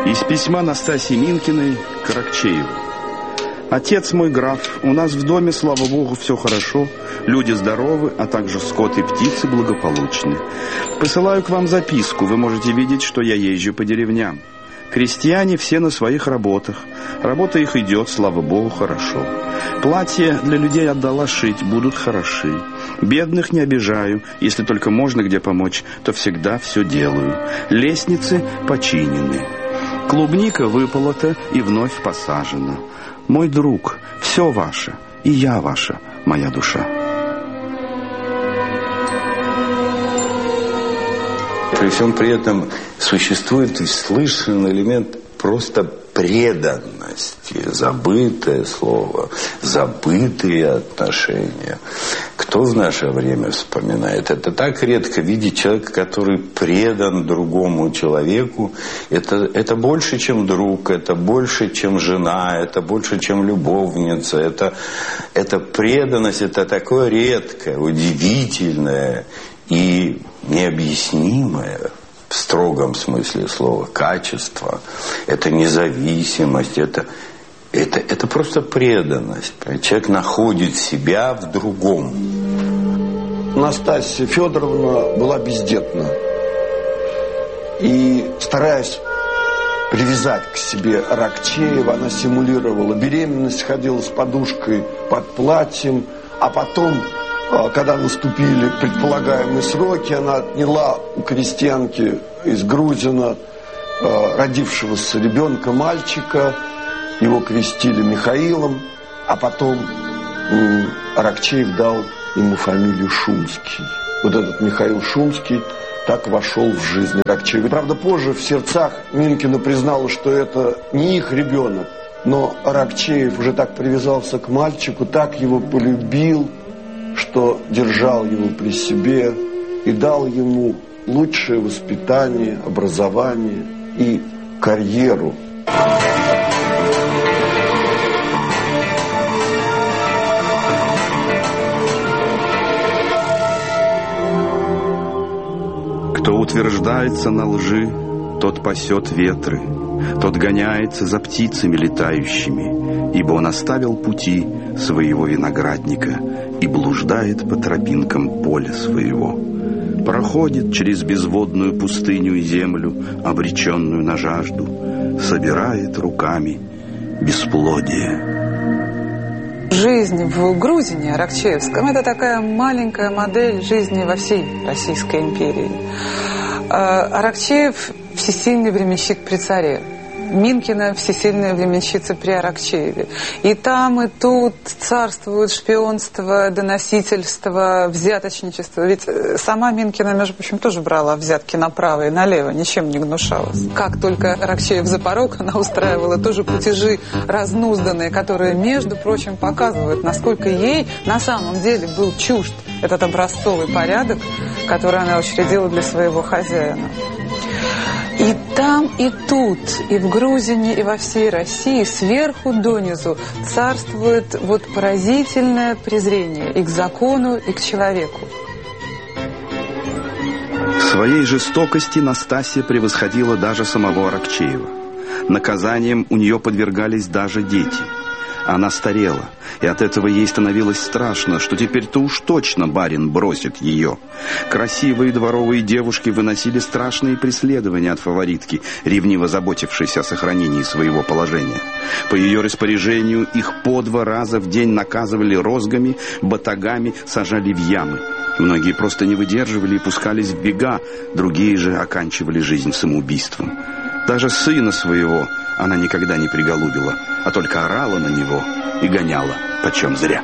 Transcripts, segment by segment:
Из письма Настасьи Минкиной к Аракчееву. Отец мой граф, у нас в доме, слава богу, все хорошо. Люди здоровы, а также скот и птицы благополучны. Посылаю к вам записку. Вы можете видеть, что я езжу по деревням. Крестьяне все на своих работах. Работа их идет, слава богу, хорошо. Платья для людей отдала шить, будут хороши. Бедных не обижаю. Если только можно где помочь, то всегда все делаю. Лестницы починены. Клубника выполота и вновь посажена. Мой друг, все ваше, и я ваша, моя душа. При всем при этом существует слышен элемент просто преданности, забытое слово, забытые отношения. Кто в наше время вспоминает? Это так редко видеть человека, который предан другому человеку. Это больше, чем друг, это больше, чем жена, это больше, чем любовница. Это преданность, это такое редкое, удивительное и необъяснимое в строгом смысле слова качество. Это независимость, это просто преданность. Человек находит себя в другом. Настасья Федоровна была бездетна. И, стараясь привязать к себе Аракчеева, она симулировала беременность, ходила с подушкой под платьем, а потом, когда наступили предполагаемые сроки, она отняла у крестьянки из Грузина родившегося ребенка, мальчика. Его крестили Михаилом, а потом Аракчеев дал ему фамилию Шумский. Вот этот Михаил Шумский так вошел в жизнь Аракчеева. Правда, позже в сердцах Минкина признала, что это не их ребенок, но Аракчеев уже так привязался к мальчику, так его полюбил, что держал его при себе и дал ему лучшее воспитание, образование и карьеру. Кто утверждается на лжи, тот пасет ветры, тот гоняется за птицами летающими, ибо он оставил пути своего виноградника и блуждает по тропинкам поля своего. Проходит через безводную пустыню и землю, обреченную на жажду, собирает руками бесплодие. Жизнь в Грузине, Аракчеевском, это такая маленькая модель жизни во всей Российской империи. Аракчеев – всесильный временщик при царе. Минкина – всесильная временщица при Аракчееве. И там, и тут царствует шпионство, доносительство, взяточничество. Ведь сама Минкина, между прочим, тоже брала взятки направо и налево, ничем не гнушалась. Как только Аракчеев за порог, она устраивала тоже платежи разнузданные, которые, между прочим, показывают, насколько ей на самом деле был чужд этот образцовый порядок, который она учредила для своего хозяина. И там, и тут, и в Грузине, и во всей России сверху донизу царствует вот поразительное презрение и к закону, и к человеку. В своей жестокости Настасья превосходила даже самого Аракчеева. Наказанием у нее подвергались даже дети. Она старела, и от этого ей становилось страшно, что теперь-то уж точно барин бросит ее. Красивые дворовые девушки выносили страшные преследования от фаворитки, ревниво заботившейся о сохранении своего положения. По ее распоряжению их по 2 раза в день наказывали розгами, батагами, сажали в ямы. Многие просто не выдерживали и пускались в бега, другие же оканчивали жизнь самоубийством. Даже сына своего она никогда не приголубила, а только орала на него и гоняла почем зря.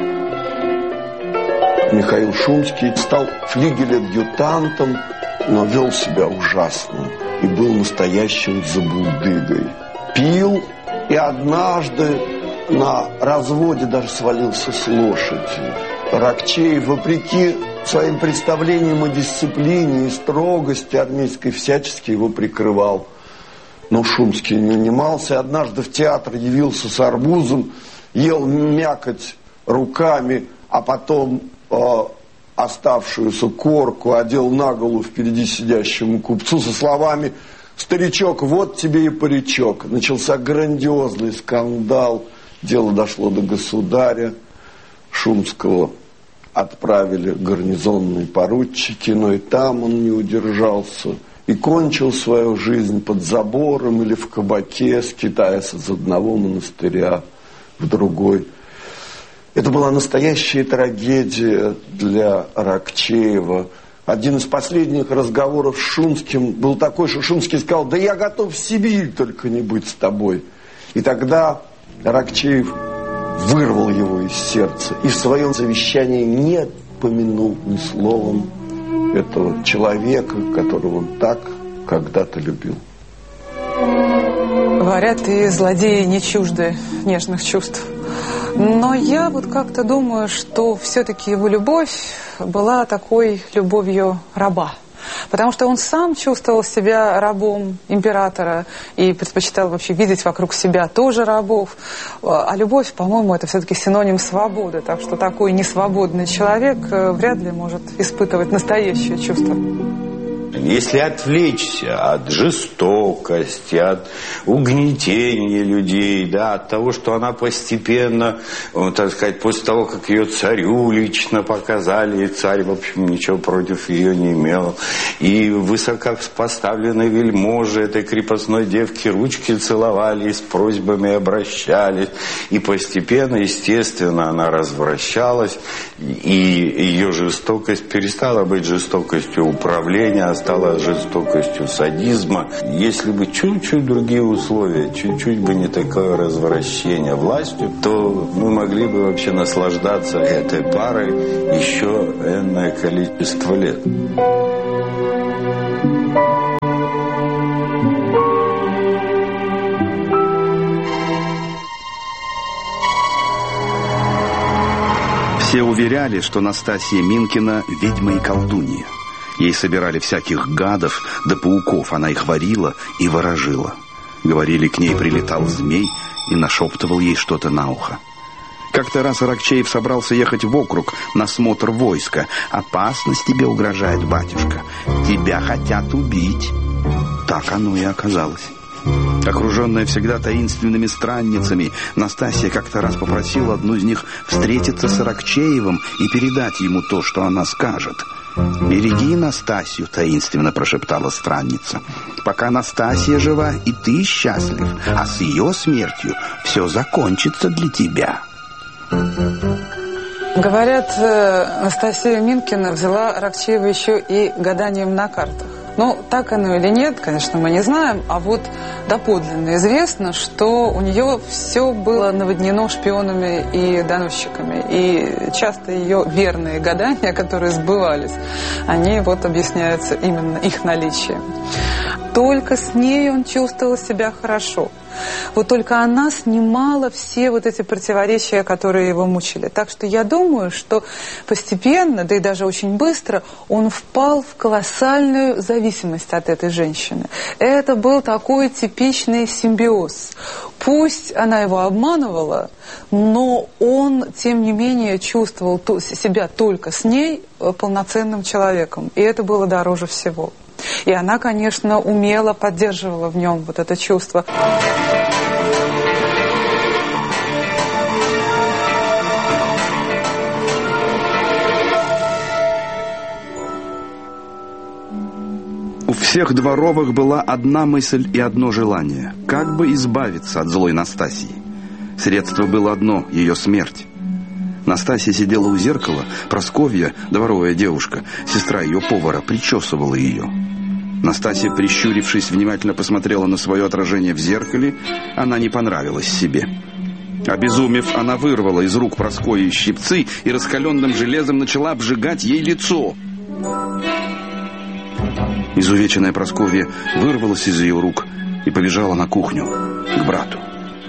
Михаил Шумский стал флигель-адъютантом, но вел себя ужасно и был настоящим забулдыгой. Пил и однажды на разводе даже свалился с лошади. Аракчеев, вопреки своим представлениям о дисциплине и строгости армейской, всячески его прикрывал. Но Шумский не унимался. Однажды в театр явился с арбузом, ел мякоть руками, а потом оставшуюся корку одел на голову впереди сидящему купцу со словами: Старичок, вот тебе и паричок. Начался грандиозный скандал. Дело дошло до государя. Шумского отправили гарнизонные поручики, но и там он не удержался. И кончил свою жизнь под забором или в кабаке, скитаясь из одного монастыря в другой. Это была настоящая трагедия для Аракчеева. Один из последних разговоров с Шумским был такой, что Шумский сказал: да я готов в Сибирь, только не быть с тобой. И тогда Аракчеев вырвал его из сердца и в своем завещании не помянул ни словом этого человека, которого он так когда-то любил. Говорят, и злодеи не чужды нежных чувств. Но я вот как-то думаю, что все-таки его любовь была такой любовью раба. Потому что он сам чувствовал себя рабом императора и предпочитал вообще видеть вокруг себя тоже рабов. А любовь, по-моему, это все-таки синоним свободы. Так что такой несвободный человек вряд ли может испытывать настоящее чувство. Если отвлечься от жестокости, от угнетения людей, да, от того, что она постепенно, так сказать, после того, как ее царю лично показали, и царь, в общем, ничего против ее не имел, и высокопоставленные вельможи этой крепостной девки ручки целовали и с просьбами обращались, и постепенно, естественно, она развращалась, и ее жестокость перестала быть жестокостью управления, а стала жестокостью садизма. Если бы чуть-чуть другие условия, чуть-чуть бы не такое развращение властью, то мы могли бы вообще наслаждаться этой парой еще энное количество лет. Все уверяли, что Настасья Минкина – ведьма и колдунья. Ей собирали всяких гадов да пауков, она их варила и ворожила. Говорили, к ней прилетал змей и нашептывал ей что-то на ухо. Как-то раз Аракчеев собрался ехать в округ на смотр войска. «Опасность тебе угрожает, батюшка. Тебя хотят убить». Так оно и оказалось. Окруженная всегда таинственными странницами, Настасья как-то раз попросила одну из них встретиться с Аракчеевым и передать ему то, что она скажет. «Береги Настасью», — таинственно прошептала странница. «Пока Настасья жива, и ты счастлив, а с ее смертью все закончится для тебя». Говорят, Настасья Минкина взяла Аракчеева еще и гаданием на картах. Ну, так оно или нет, конечно, мы не знаем, а вот доподлинно известно, что у нее все было наводнено шпионами и доносчиками. И часто ее верные гадания, которые сбывались, они вот объясняются именно их наличием. Только с ней он чувствовал себя хорошо. Вот только она снимала все вот эти противоречия, которые его мучили. Так что я думаю, что постепенно, да и даже очень быстро, он впал в колоссальную зависимость от этой женщины. Это был такой типичный симбиоз. Пусть она его обманывала, но он, тем не менее, чувствовал себя только с ней полноценным человеком. И это было дороже всего. И она, конечно, умело поддерживала в нем вот это чувство. У всех дворовых была одна мысль и одно желание – как бы избавиться от злой Настасьи. Средство было одно – ее смерть. Настасья сидела у зеркала, Просковья, дворовая девушка, сестра ее повара, причесывала ее. Настасья, прищурившись, внимательно посмотрела на свое отражение в зеркале. Она не понравилась себе. Обезумев, она вырвала из рук Прасковьи щипцы и раскаленным железом начала обжигать ей лицо. Изувеченная Прасковья вырвалась из ее рук и побежала на кухню к брату.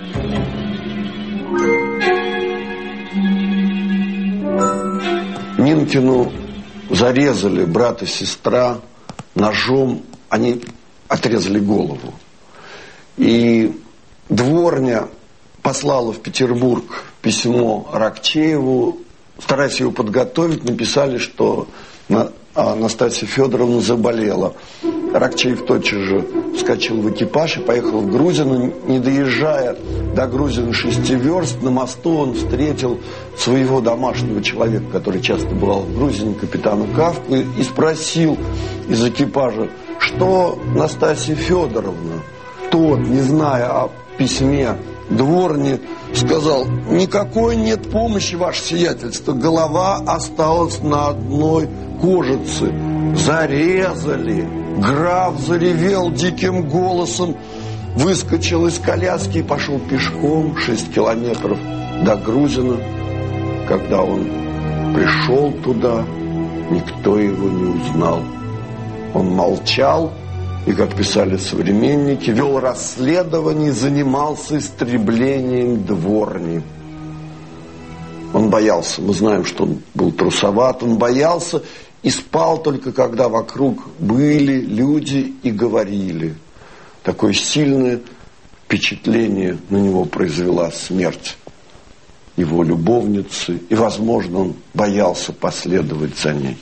Минкину зарезали брат и сестра ножом, они отрезали голову. И дворня послала в Петербург письмо Аракчееву, стараясь его подготовить, написали, что Настасья Федоровна заболела. Аракчеев тотчас же вскочил в экипаж и поехал в Грузину. Не доезжая до Грузины 6 верст, на мосту он встретил своего домашнего человека, который часто бывал в Грузине, капитана Кавку, и спросил из экипажа, что Настасья Федоровна. Тот, не зная о письме дворни, сказал: никакой нет помощи, ваше сиятельство, голова осталась на одной кожице. Зарезали. Граф заревел диким голосом, выскочил из коляски и пошел пешком 6 километров до Грузина. Когда он пришел туда, никто его не узнал. Он молчал и, как писали современники, вел расследование, занимался истреблением дворни. Он боялся, мы знаем, что он был трусоват, он боялся и спал только когда вокруг были люди и говорили. Такое сильное впечатление на него произвела смерть его любовницы, и, возможно, он боялся последовать за ней.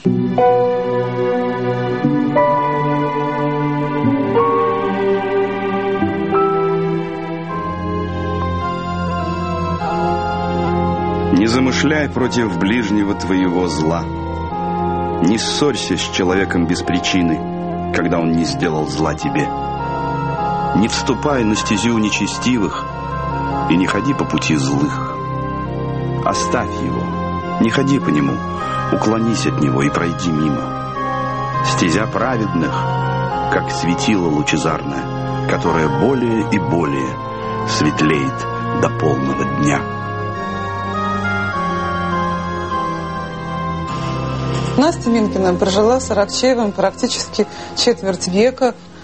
Не замышляй против ближнего твоего зла. Не ссорься с человеком без причины, когда он не сделал зла тебе. Не вступай на стезю нечестивых и не ходи по пути злых. Оставь его, не ходи по нему, уклонись от него и пройди мимо. Стезя праведных, как светило лучезарное, которое более и более светлеет до полного дня. Настя Минкина прожила с Аракчеевым практически четверть века.